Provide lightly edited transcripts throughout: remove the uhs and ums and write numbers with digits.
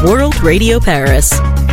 World Radio Paris.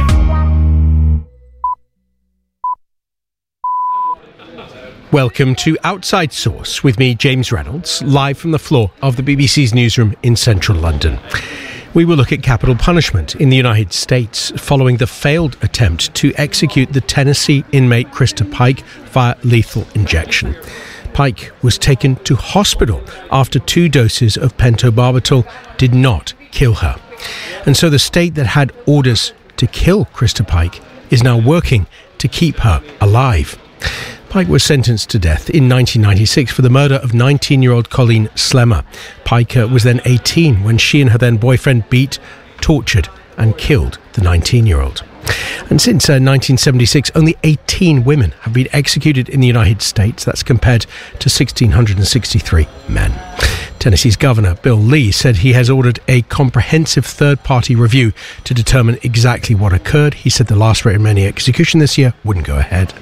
Welcome to Outside Source with me, James Reynolds, live from the floor of the BBC's newsroom in central London. We will look at capital punishment in the United States following the failed attempt to execute the Tennessee inmate Krista Pike via lethal injection. Pike was taken to hospital after 2 doses of pentobarbital did not kill her. And so the state that had orders to kill Krista Pike is now working to keep her alive. Pike was sentenced to death in 1996 for the murder of 19-year-old Colleen Slemmer. Pike was then 18 when she and her then boyfriend beat, tortured and killed the 19-year-old. And since 1976, only 18 women have been executed in the United States. That's compared to 1,663 men. Tennessee's Governor Bill Lee said he has ordered a comprehensive third-party review to determine exactly what occurred. He said the last remaining execution this year wouldn't go ahead.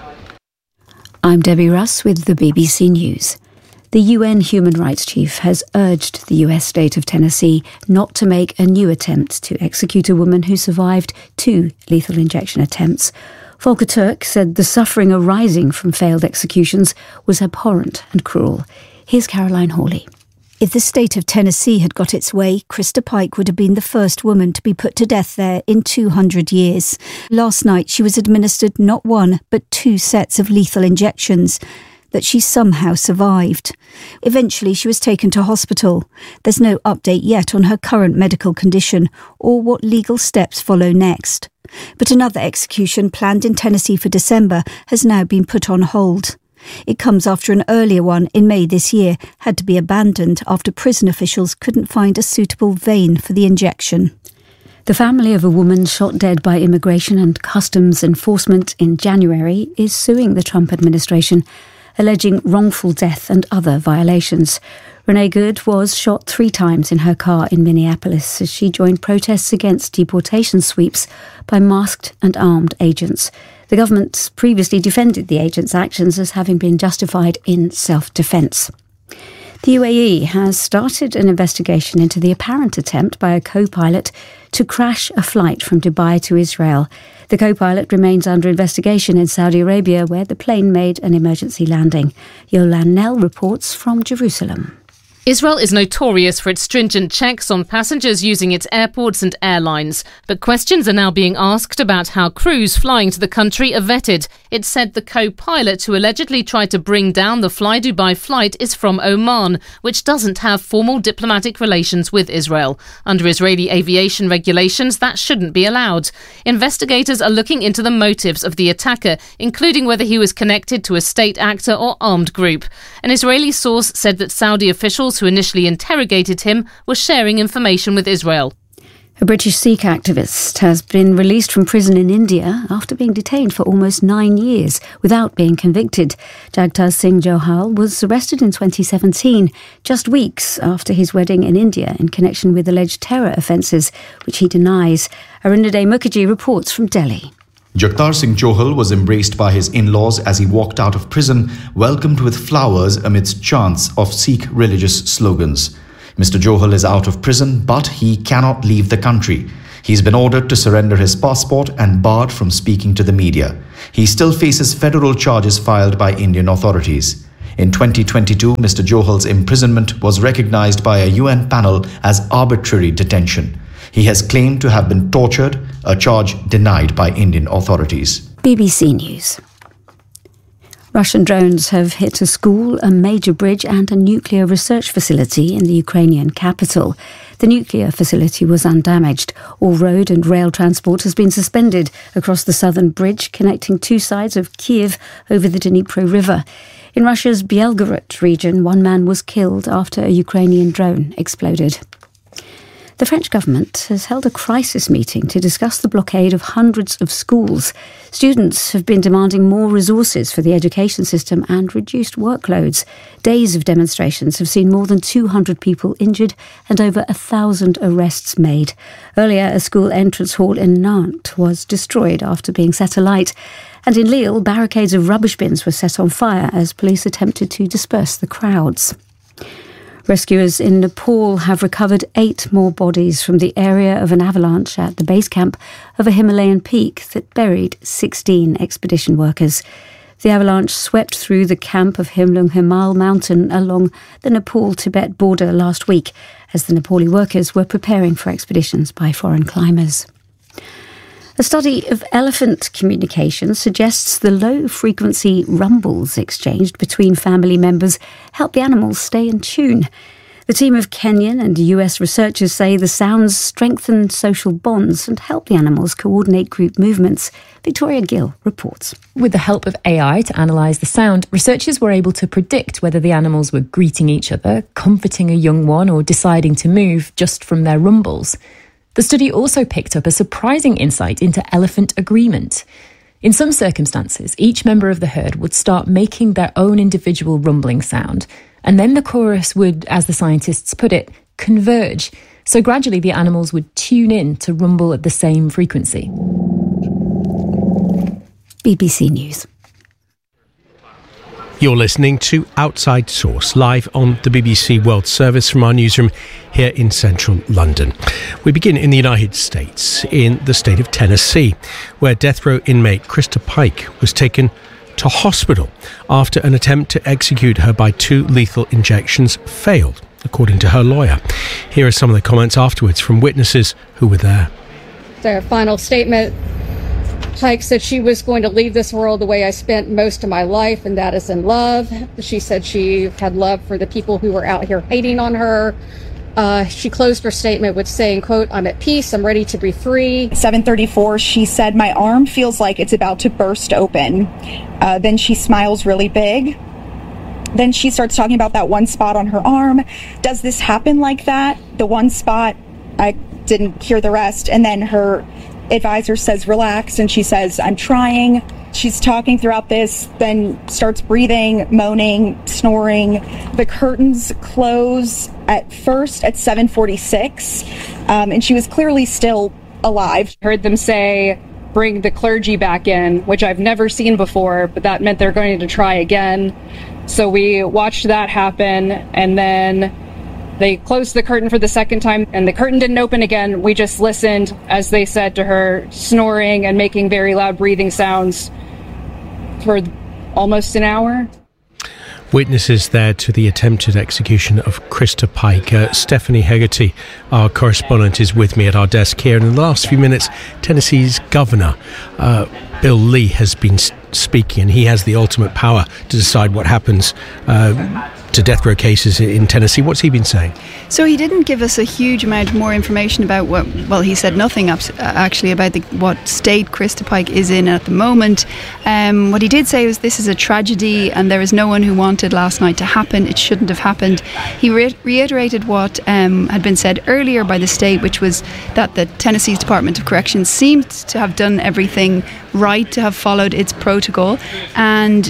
I'm Debbie Russ with the BBC News. The UN Human Rights Chief has urged the US state of Tennessee not to make a new attempt to execute a woman who survived 2 lethal injection attempts. Volker Turk said the suffering arising from failed executions was abhorrent and cruel. Here's Caroline Hawley. If the state of Tennessee had got its way, Krista Pike would have been the first woman to be put to death there in 200 years. Last night she was administered not 1 but 2 sets of lethal injections that she somehow survived. Eventually she was taken to hospital. There's no update yet on her current medical condition or what legal steps follow next. But another execution planned in Tennessee for December has now been put on hold. It comes after an earlier one in May this year had to be abandoned after prison officials couldn't find a suitable vein for the injection. The family of a woman shot dead by Immigration and Customs Enforcement in January is suing the Trump administration, alleging wrongful death and other violations. Renee Good was shot 3 times in her car in Minneapolis as she joined protests against deportation sweeps by masked and armed agents. The government previously defended the agents' actions as having been justified in self-defence. The UAE has started an investigation into the apparent attempt by a co-pilot to crash a flight from Dubai to Israel. The co-pilot remains under investigation in Saudi Arabia, where the plane made an emergency landing. Yolan Nell reports from Jerusalem. Israel is notorious for its stringent checks on passengers using its airports and airlines, but questions are now being asked about how crews flying to the country are vetted. It said the co-pilot who allegedly tried to bring down the Fly Dubai flight is from Oman, which doesn't have formal diplomatic relations with Israel. Under Israeli aviation regulations, that shouldn't be allowed. Investigators are looking into the motives of the attacker, including whether he was connected to a state actor or armed group. An Israeli source said that Saudi officials who initially interrogated him were sharing information with Israel. A British Sikh activist has been released from prison in India after being detained for almost 9 years without being convicted. Jagtar Singh Johal was arrested in 2017, just weeks after his wedding in India in connection with alleged terror offences, which he denies. Arundaday Mukherjee reports from Delhi. Jagtar Singh Johal was embraced by his in-laws as he walked out of prison, welcomed with flowers amidst chants of Sikh religious slogans. Mr. Johal is out of prison, but he cannot leave the country. He's been ordered to surrender his passport and barred from speaking to the media. He still faces federal charges filed by Indian authorities. In 2022, Mr. Johal's imprisonment was recognized by a UN panel as arbitrary detention. He has claimed to have been tortured, a charge denied by Indian authorities. BBC News. Russian drones have hit a school, a major bridge and a nuclear research facility in the Ukrainian capital. The nuclear facility was undamaged. All road and rail transport has been suspended across the southern bridge connecting 2 sides of Kiev over the Dnipro River. In Russia's Belgorod region, 1 man was killed after a Ukrainian drone exploded. The French government has held a crisis meeting to discuss the blockade of hundreds of schools. Students have been demanding more resources for the education system and reduced workloads. Days of demonstrations have seen more than 200 people injured and over 1,000 arrests made. Earlier, a school entrance hall in Nantes was destroyed after being set alight. And in Lille, barricades of rubbish bins were set on fire as police attempted to disperse the crowds. Rescuers in Nepal have recovered 8 more bodies from the area of an avalanche at the base camp of a Himalayan peak that buried 16 expedition workers. The avalanche swept through the camp of Himlung Himal mountain along the Nepal-Tibet border last week as the Nepali workers were preparing for expeditions by foreign climbers. A study of elephant communication suggests the low-frequency rumbles exchanged between family members help the animals stay in tune. The team of Kenyan and US researchers say the sounds strengthen social bonds and help the animals coordinate group movements. Victoria Gill reports. With the help of AI to analyse the sound, researchers were able to predict whether the animals were greeting each other, comforting a young one, or deciding to move just from their rumbles. The study also picked up a surprising insight into elephant agreement. In some circumstances, each member of the herd would start making their own individual rumbling sound, and then the chorus would, as the scientists put it, converge. So gradually the animals would tune in to rumble at the same frequency. BBC News. You're listening to Outside Source, live on the BBC World Service from our newsroom here in central London. We begin in the United States, in the state of Tennessee, where death row inmate Krista Pike was taken to hospital after an attempt to execute her by 2 lethal injections failed, according to her lawyer. Here are some of the comments afterwards from witnesses who were there. Their final statement. Pike said she was going to leave this world the way I spent most of my life, and that is in love. She said she had love for the people who were out here hating on her. She closed her statement with saying, quote, "I'm at peace, I'm ready to be free." 7:34, she said, "My arm feels like it's about to burst open." Then she smiles really big. Then she starts talking about that one spot on her arm. Does this happen like that? The one spot, I didn't hear the rest. And then her advisor says, "Relax," and she says, "I'm trying." She's talking throughout this, then starts breathing, moaning, snoring. The curtains close at first at 7:46, and she was clearly still alive. Heard them say, "Bring the clergy back in," which I've never seen before, but that meant they're going to try again. So we watched that happen, and then they closed the curtain for the second time, and the curtain didn't open again. We just listened as they said to her, snoring and making very loud breathing sounds for almost an hour. Witnesses there to the attempted execution of Krista Pike. Stephanie Hegarty, our correspondent, is with me at our desk here. And in the last few minutes, Tennessee's governor, Bill Lee, has been speaking, and he has the ultimate power to decide what happens to death row cases in Tennessee. What's he been saying? So he didn't give us a huge amount more information about what, well, he said nothing actually about what state Krista Pike is in at the moment. What he did say was this is a tragedy and there is no one who wanted last night to happen. It shouldn't have happened. He reiterated what had been said earlier by the state, which was that the Tennessee's Department of Corrections seemed to have done everything right, to have followed its protocol, and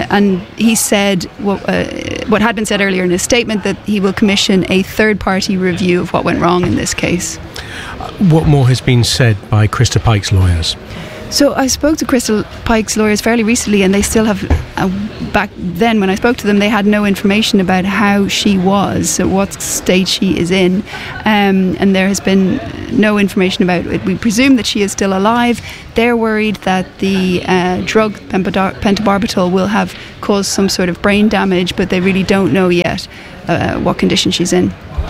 he said what had been said earlier in his statement, that he will commission a third-party review of what went wrong in this case. What more has been said by Krista Pike's lawyers? So I spoke to Krista Pike's lawyers fairly recently, and they still have, back then when I spoke to them, they had no information about how she was, so what state she is in, and there has been no information about it. We presume that she is still alive. They're worried that the drug pentobarbital will have caused some sort of brain damage, but they really don't know yet what condition she's in.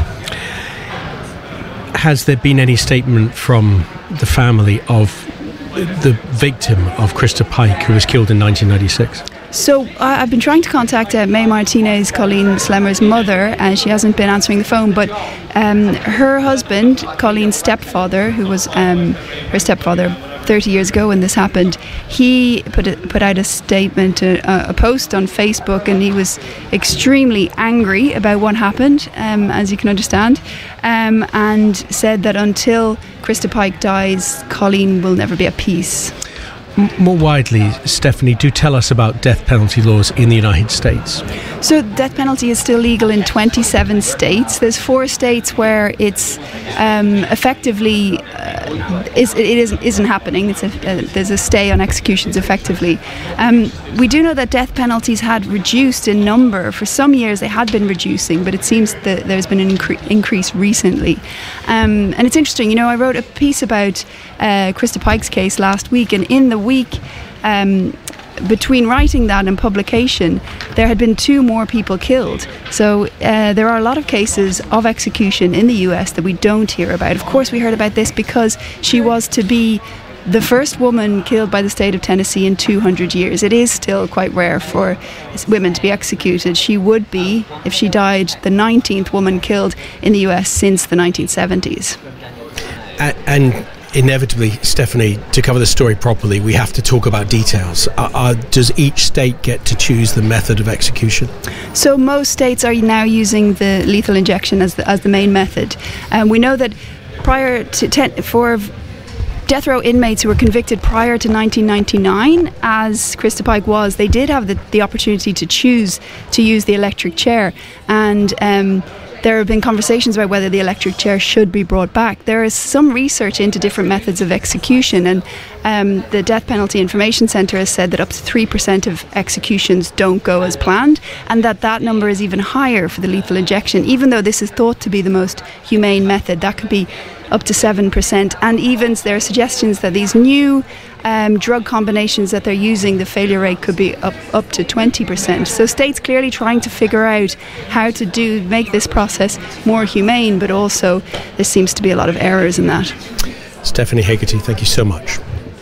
Has there been any statement from the family of the victim of Krista Pike, who was killed in 1996? So I've been trying to contact May Martinez, Colleen Slemmer's mother, and she hasn't been answering the phone, but her husband, Colleen's stepfather, who was her stepfather 30 years ago when this happened, he put out a statement, a post on Facebook, and he was extremely angry about what happened, as you can understand, and said that until Krista Pike dies, Colleen will never be at peace. More widely, Stephanie, do tell us about death penalty laws in the United States. So death penalty is still legal in 27 states. There's 4 states where it's effectively isn't happening. There's a stay on executions effectively. We do know that death penalties had reduced in number. For some years they had been reducing, but it seems that there's been an increase recently. And it's interesting, I wrote a piece about Krista Pike's case last week, and in the week between writing that and publication, there had been 2 more people killed. So there are a lot of cases of execution in the US that we don't hear about. Of course, we heard about this because she was to be the first woman killed by the state of Tennessee in 200 years. It is still quite rare for women to be executed. She would be, if she died, the 19th woman killed in the US since the 1970s. And inevitably, Stephanie, to cover the story properly, we have to talk about details. Does each state get to choose the method of execution? So most states are now using the lethal injection as the main method. We know that prior to for death row inmates who were convicted prior to 1999, as Krista Pike was, they did have the opportunity to choose to use the electric chair. And there have been conversations about whether the electric chair should be brought back. There is some research into different methods of execution, and the Death Penalty Information Centre has said that up to 3% of executions don't go as planned, and that number is even higher for the lethal injection. Even though this is thought to be the most humane method, that could be up to 7%. And even there are suggestions that these new drug combinations that they're using, the failure rate could be up to 20%. So states clearly trying to figure out how to make this process more humane, but also there seems to be a lot of errors in that. Stephanie Hegarty, thank you so much.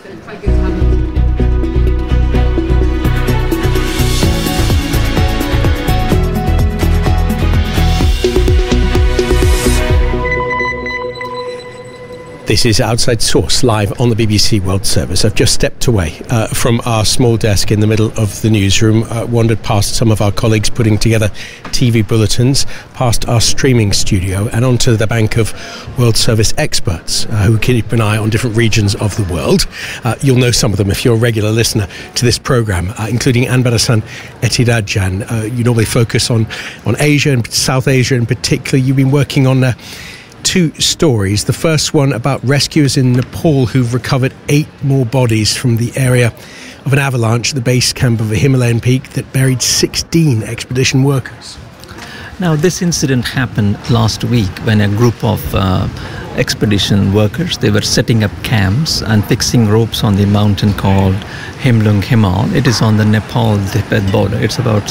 This is Outside Source, live on the BBC World Service. I've just stepped away from our small desk in the middle of the newsroom, wandered past some of our colleagues putting together TV bulletins, past our streaming studio, and onto the bank of World Service experts who keep an eye on different regions of the world. You'll know some of them if you're a regular listener to this programme, including Anbarasan Etiradjan. You normally focus on Asia and South Asia in particular. You've been working on 2 stories. The first one about rescuers in Nepal who've recovered 8 more bodies from the area of an avalanche at the base camp of a Himalayan peak that buried 16 expedition workers. Now, this incident happened last week when a group of expedition workers, they were setting up camps and fixing ropes on the mountain called Himlung Himal. It is on the Nepal-Tibet border. It's about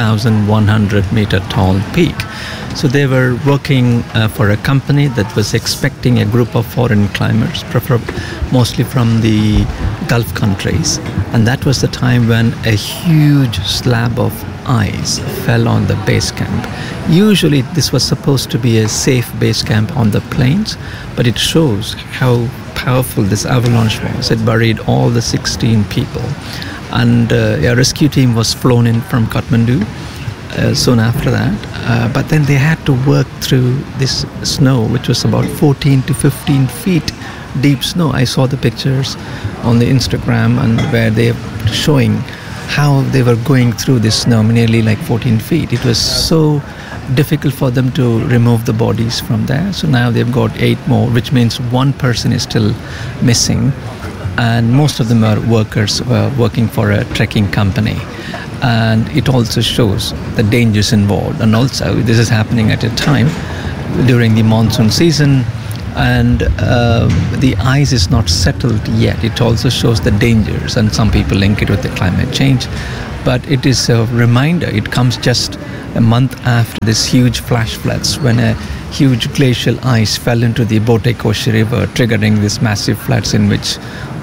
7,100 meter tall peak. So they were working for a company that was expecting a group of foreign climbers, mostly from the Gulf countries. And that was the time when a huge slab of ice fell on the base camp. Usually this was supposed to be a safe base camp on the plains, but it shows how powerful this avalanche was. It buried all the 16 people. And a rescue team was flown in from Kathmandu soon after that. But then they had to work through this snow, which was about 14 to 15 feet deep snow. I saw the pictures on the Instagram and where they're showing how they were going through this snow, nearly like 14 feet. It was so difficult for them to remove the bodies from there. So now they've got 8 more, which means 1 person is still missing. And most of them are workers working for a trekking company. And it also shows the dangers involved. And also, this is happening at a time during the monsoon season, and the ice is not settled yet. It also shows the dangers, and some people link it with the climate change. But it is a reminder. It comes just a month after this huge flash floods, when a huge glacial ice fell into the Botekoshi River, triggering this massive floods in which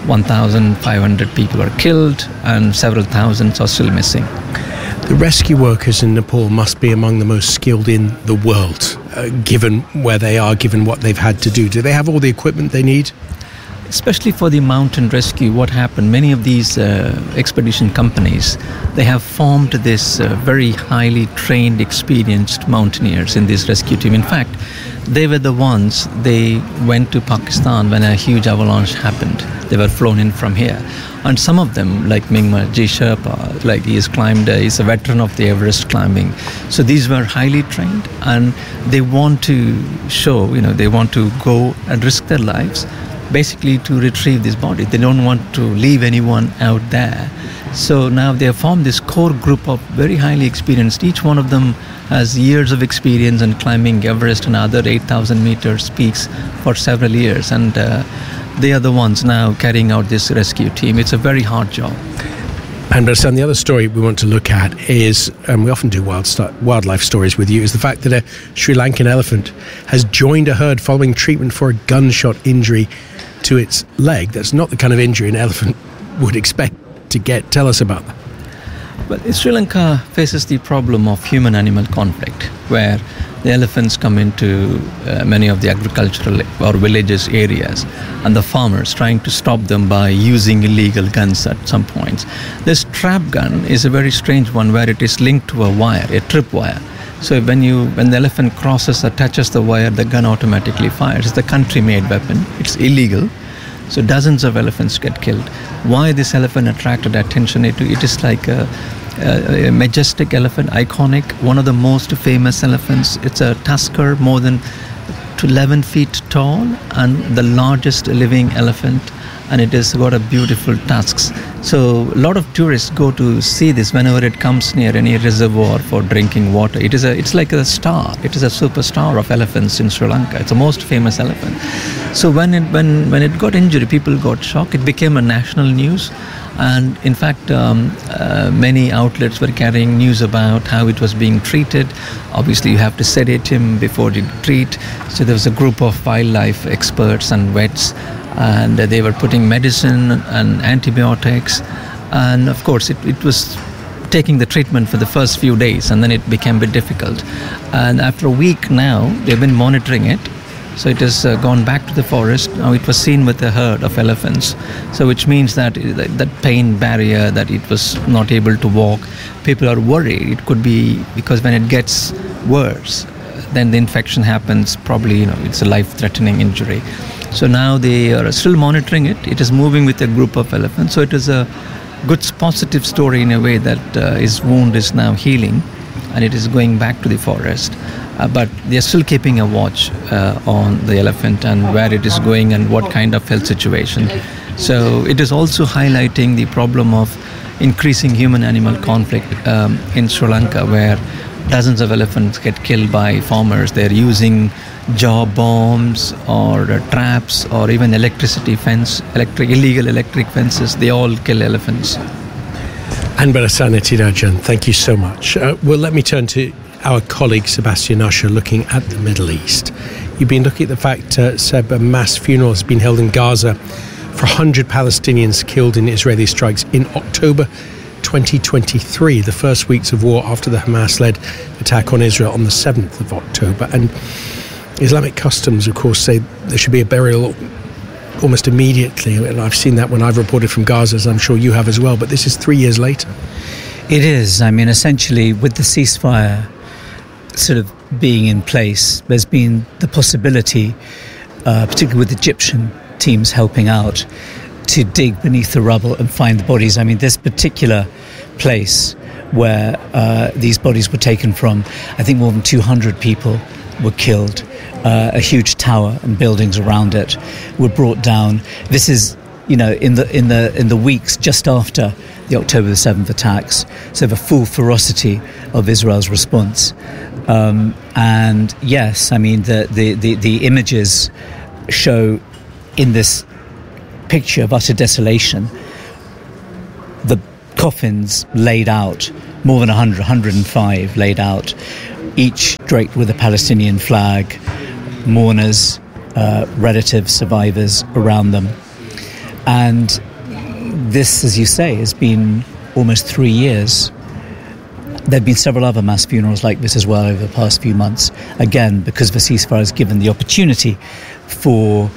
1,500 people are killed and several thousands are still missing. The rescue workers in Nepal must be among the most skilled in the world, given where they are, given what they've had to do. Do they have all the equipment they need? Especially for the mountain rescue, what happened, many of these expedition companies, they have formed this very highly trained, experienced mountaineers in this rescue team. In fact, they were the ones, they went to Pakistan when a huge avalanche happened. They were flown in from here. And some of them, like Mingma G. Sherpa, like he's a veteran of the Everest climbing. So these were highly trained, and they want to show, they want to go and risk their lives basically to retrieve this body. They don't want to leave anyone out there. So now they have formed this core group of very highly experienced. Each one of them has years of experience in climbing Everest and other 8,000 meters peaks for several years. And they are the ones now carrying out this rescue team. It's a very hard job. And the other story we want to look at is, and we often do wildlife stories with you, is the fact that a Sri Lankan elephant has joined a herd following treatment for a gunshot injury to its leg. That's not the kind of injury an elephant would expect to get. Tell us about that. Well, Sri Lanka faces the problem of human-animal conflict, where the elephants come into many of the agricultural or villages areas, and the farmers trying to stop them by using illegal guns at some points. This trap gun is a very strange one, where it is linked to a wire, a tripwire. So when the elephant crosses or touches the wire, the gun automatically fires. It's a country-made weapon. It's illegal. So dozens of elephants get killed. Why this elephant attracted attention? It is like a majestic elephant, iconic, one of the most famous elephants. It's a tusker, more than 11 feet tall, and the largest living elephant, and it has got a beautiful tusks. So a lot of tourists go to see this whenever it comes near any reservoir for drinking water. It's like a star. It is a superstar of elephants in Sri Lanka. It's the most famous elephant. So when it got injured, people got shocked. It became a national news. And in fact, many outlets were carrying news about how it was being treated. Obviously, you have to sedate him before you treat. So there was a group of wildlife experts and vets, and they were putting medicine and antibiotics. And of course, it was taking the treatment for the first few days, and then it became a bit difficult. And after a week now, they've been monitoring it. So it has gone back to the forest. Now it was seen with a herd of elephants. So which means that pain barrier, that it was not able to walk, people are worried. It could be because when it gets worse, then the infection happens. Probably, it's a life-threatening injury. So now they are still monitoring it. It is moving with a group of elephants. So it is a good positive story in a way that his wound is now healing, and it is going back to the forest. But they are still keeping a watch on the elephant and where it is going and what kind of health situation. So it is also highlighting the problem of increasing human-animal conflict in Sri Lanka, where dozens of elephants get killed by farmers. They're using jaw bombs or traps or even illegal electric fences. They all kill elephants. Anbarasan Ethirajan, thank you so much. Well, let me turn to our colleague Sebastian Usher, looking at the Middle East. You've been looking at the fact, Seb, a mass funeral has been held in Gaza for 100 Palestinians killed in Israeli strikes in October 2023, the first weeks of war after the Hamas-led attack on Israel on the 7th of October. And Islamic customs, of course, say there should be a burial almost immediately. And I've seen that when I've reported from Gaza, as I'm sure you have as well. But this is 3 years later. It is. I mean, essentially, with the ceasefire sort of being in place, there's been the possibility, particularly with Egyptian teams helping out, to dig beneath the rubble and find the bodies. I mean, this particular place where these bodies were taken from, I think more than 200 people were killed. A huge tower and buildings around it were brought down. This is, in the weeks just after the October 7th attacks, so the full ferocity of Israel's response. And yes, I mean, the images show in this picture of utter desolation the coffins laid out, more than 105 laid out, each draped with a Palestinian flag, mourners, relatives, survivors around them. And this, as you say, has been almost 3 years. There have been several other mass funerals like this as well over the past few months, again, because the ceasefire has given the opportunity for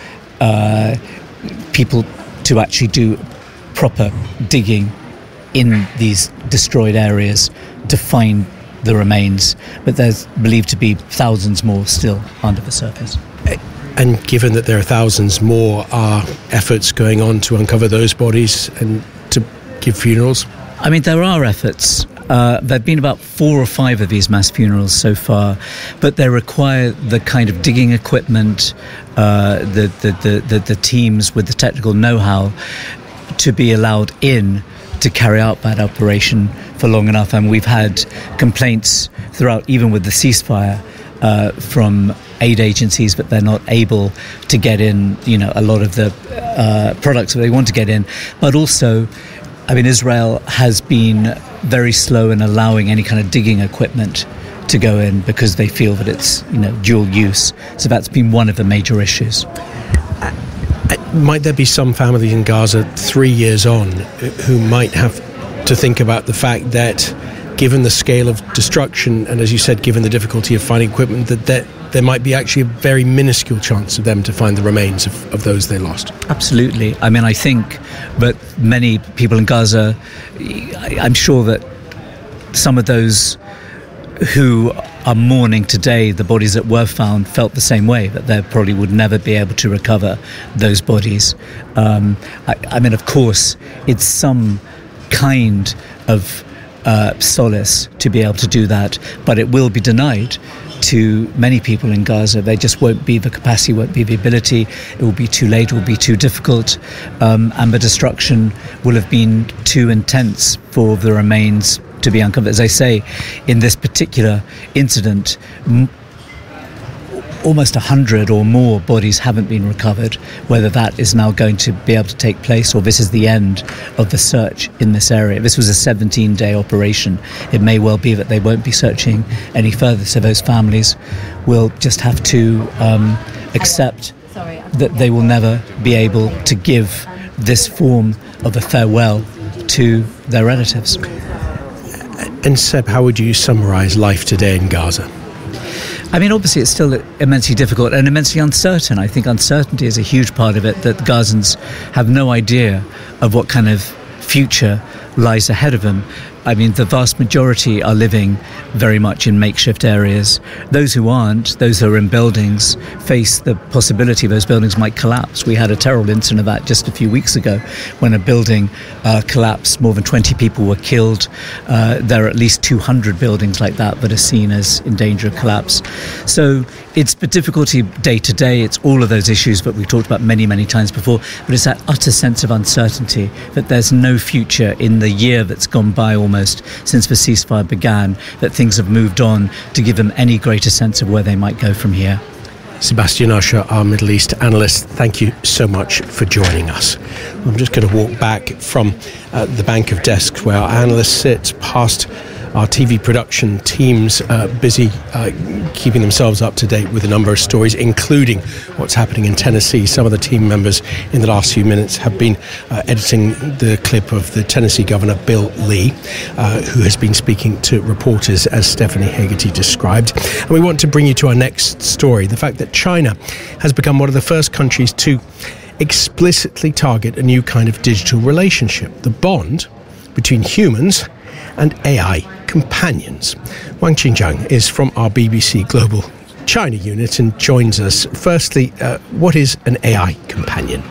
people to actually do proper digging in these destroyed areas to find the remains. But there's believed to be thousands more still under the surface. And given that there are thousands more, are efforts going on to uncover those bodies and to give funerals? I mean, there are efforts. There have been about 4 or 5 of these mass funerals so far, but they require the kind of digging equipment, the teams with the technical know-how to be allowed in to carry out that operation for long enough. And we've had complaints throughout, even with the ceasefire, from aid agencies, but they're not able to get in, a lot of the products that they want to get in. But also, Israel has been very slow in allowing any kind of digging equipment to go in because they feel that it's, dual use. So that's been one of the major issues. Might there be some families in Gaza 3 years on who might have to think about the fact that, given the scale of destruction and, as you said, given the difficulty of finding equipment, that there might be actually a very minuscule chance of them to find the remains of those they lost? Absolutely. I think that many people in Gaza, I'm sure that some of those who are mourning today the bodies that were found felt the same way, that they probably would never be able to recover those bodies. Of course, it's some kind of solace to be able to do that, but it will be denied to many people in Gaza. There just won't be the capacity, won't be the ability. It will be too late, it will be too difficult, and the destruction will have been too intense for the remains to be uncovered. As I say, in this particular incident, almost 100 or more bodies haven't been recovered. Whether that is now going to be able to take place or this is the end of the search in this area. This was a 17-day operation. It may well be that they won't be searching any further, so those families will just have to accept that they will never be able to give this form of a farewell to their relatives. And Seb, how would you summarise life today in Gaza? Obviously it's still immensely difficult and immensely uncertain. I think uncertainty is a huge part of it, that Gazans have no idea of what kind of future lies ahead of them. The vast majority are living very much in makeshift areas. Those who aren't, those who are in buildings, face the possibility those buildings might collapse. We had a terrible incident of that just a few weeks ago when a building collapsed. More than 20 people were killed. There are at least 200 buildings like that are seen as in danger of collapse. So it's the difficulty day to day. It's all of those issues that we've talked about many, many times before. But it's that utter sense of uncertainty, that there's no future in the year that's gone by almost since the ceasefire began, that things have moved on to give them any greater sense of where they might go from here. Sebastian Usher, our Middle East analyst, thank you so much for joining us. I'm just going to walk back from the bank of desks where our analysts sit, past our TV production teams busy keeping themselves up to date with a number of stories, including what's happening in Tennessee. Some of the team members in the last few minutes have been editing the clip of the Tennessee Governor, Bill Lee, who has been speaking to reporters, as Stephanie Hegarty described. And we want to bring you to our next story, the fact that China has become one of the first countries to explicitly target a new kind of digital relationship, the bond between humans and AI companions. Wang Qingjiang is from our BBC Global China unit and joins us. Firstly, what is an AI companion?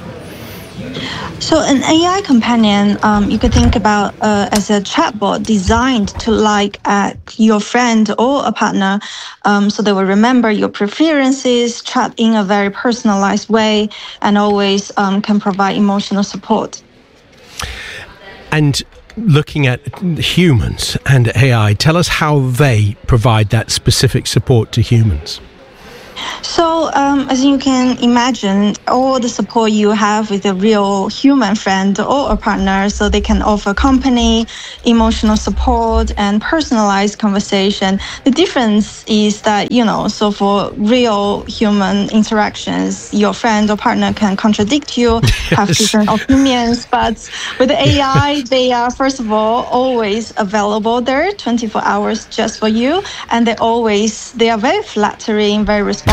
So an AI companion, you could think about as a chatbot designed to like your friend or a partner, so they will remember your preferences, chat in a very personalized way, and always can provide emotional support. And looking at humans and AI, tell us how they provide that specific support to humans. So, as you can imagine, all the support you have with a real human friend or a partner, so they can offer company, emotional support, and personalized conversation. The difference is that, so for real human interactions, your friend or partner can contradict you, have different opinions, but with AI, they are, first of all, always available there, 24 hours just for you, and they are very flattering, very responsive,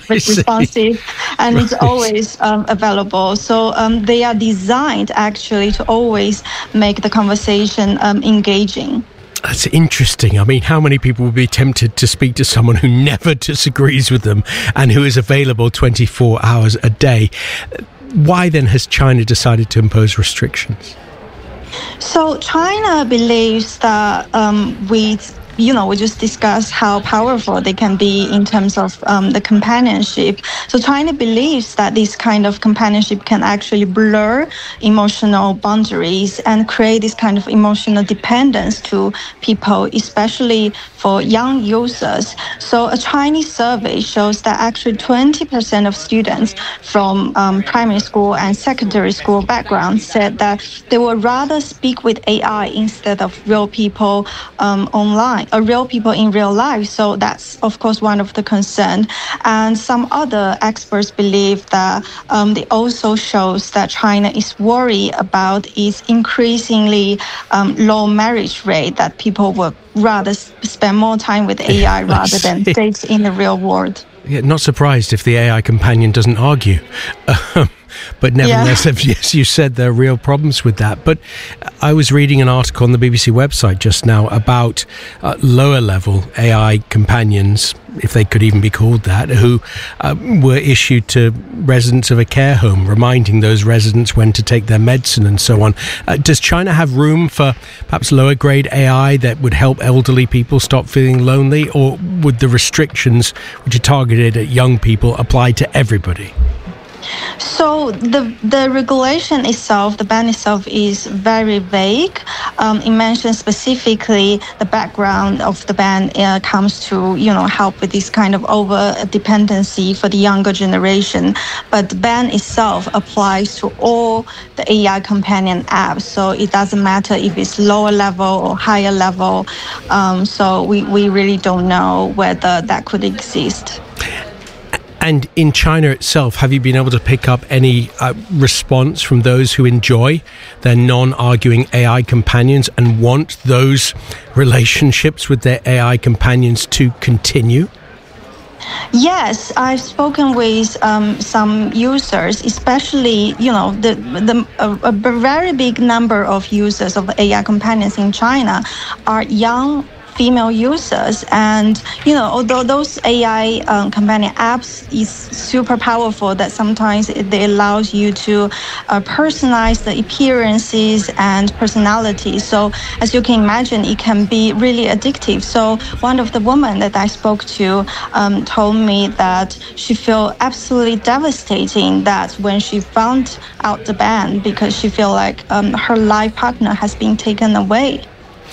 and it's always available. So they are designed actually to always make the conversation engaging. That's interesting. How many people would be tempted to speak to someone who never disagrees with them and who is available 24 hours a day? Why then has China decided to impose restrictions? So China believes that we just discussed how powerful they can be in terms of the companionship. So China believes that this kind of companionship can actually blur emotional boundaries and create this kind of emotional dependence to people, especially for young users. So a Chinese survey shows that actually 20% of students from primary school and secondary school backgrounds said that they would rather speak with AI instead of real people online. Real people in real life. So that's, of course, one of the concerns. And some other experts believe that it also shows that China is worried about its increasingly low marriage rate, that people would rather spend more time with AI rather than date in the real world. Yeah, not surprised if the AI companion doesn't argue. But nevertheless, yes, you said there are real problems with that. But I was reading an article on the BBC website just now about lower-level AI companions, if they could even be called that, who were issued to residents of a care home, reminding those residents when to take their medicine and so on. Does China have room for perhaps lower-grade AI that would help elderly people stop feeling lonely, or would the restrictions which are targeted at young people apply to everybody? So the regulation itself, the ban itself, is very vague. It mentions specifically the background of the ban comes to help with this kind of over dependency for the younger generation. But the ban itself applies to all the AI companion apps. So it doesn't matter if it's lower level or higher level. So we really don't know whether that could exist. And in China itself, have you been able to pick up any response from those who enjoy their non-arguing AI companions and want those relationships with their AI companions to continue? Yes, I've spoken with some users, especially, a very big number of users of AI companions in China are young female users. And, although those AI companion apps is super powerful, that sometimes they allows you to personalize the appearances and personality. So as you can imagine, it can be really addictive. So one of the women that I spoke to told me that she felt absolutely devastating that when she found out the ban, because she feel like her life partner has been taken away.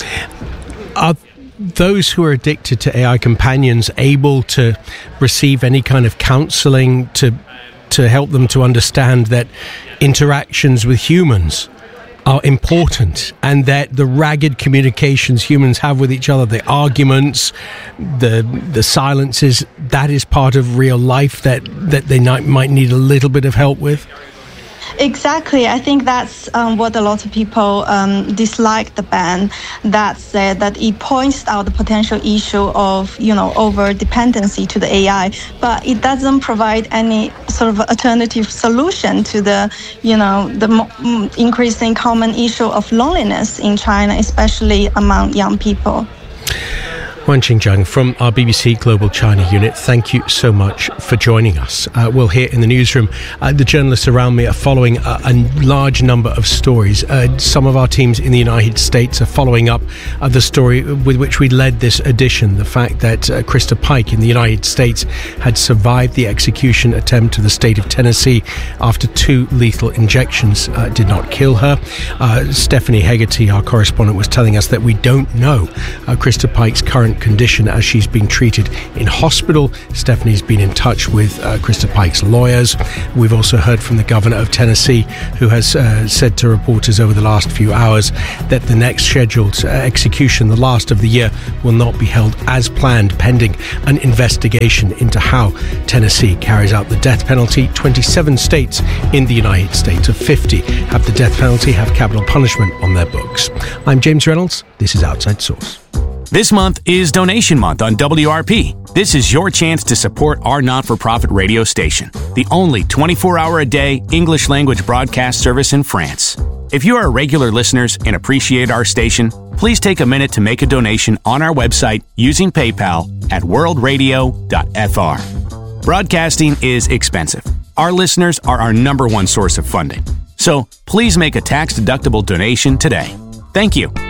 Are those who are addicted to AI companions able to receive any kind of counselling to help them to understand that interactions with humans are important, and that the ragged communications humans have with each other, the arguments, the silences, that is part of real life that they might need a little bit of help with? Exactly. I think that's what a lot of people dislike the ban. That it points out the potential issue of over dependency to the AI, but it doesn't provide any sort of alternative solution to the the increasing common issue of loneliness in China, especially among young people. Wenqing Zheng from our BBC Global China unit, thank you so much for joining us. We'll hear in the newsroom, the journalists around me are following a large number of stories. Some of our teams in the United States are following up the story with which we led this edition, the fact that Krista Pike in the United States had survived the execution attempt to the state of Tennessee after 2 lethal injections did not kill her. Stephanie Hegarty, our correspondent, was telling us that we don't know Krista Pike's current condition as she's being treated in hospital. Stephanie's been in touch with Krista Pike's lawyers. We've also heard from the governor of Tennessee, who has said to reporters over the last few hours that the next scheduled execution, the last of the year, will not be held as planned, pending an investigation into how Tennessee carries out the death penalty. 27 states in the United States of 50 have the death penalty, have capital punishment on their books. I'm James Reynolds. This is Outside Source. This month is Donation Month on WRP. This is your chance to support our not-for-profit radio station, the only 24-hour-a-day English-language broadcast service in France. If you are regular listeners and appreciate our station, please take a minute to make a donation on our website using PayPal at worldradio.fr. Broadcasting is expensive. Our listeners are our number one source of funding. So please make a tax-deductible donation today. Thank you.